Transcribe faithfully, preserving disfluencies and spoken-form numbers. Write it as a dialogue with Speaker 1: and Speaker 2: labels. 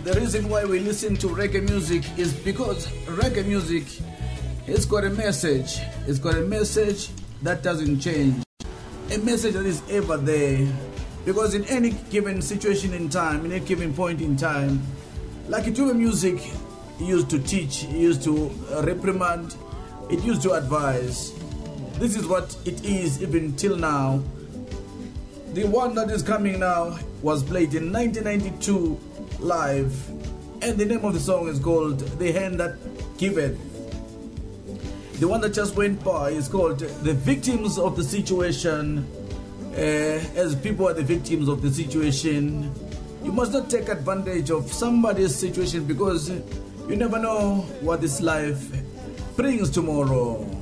Speaker 1: The reason why we listen to reggae music is because reggae music has got a message. It's got a message that doesn't change. A message that is ever there. Because in any given situation in time, in any given point in time, like Kitume music used to teach, used to uh, reprimand, it used to advise. This is what it is even till now. The one that is coming now was played in nineteen ninety-two live, and the name of the song is called The Hand That Giveth. The one that just went by is called The Victims of the Situation. Uh, as people are the victims of the situation, you must not take advantage of somebody's situation, because you never know what this life brings tomorrow.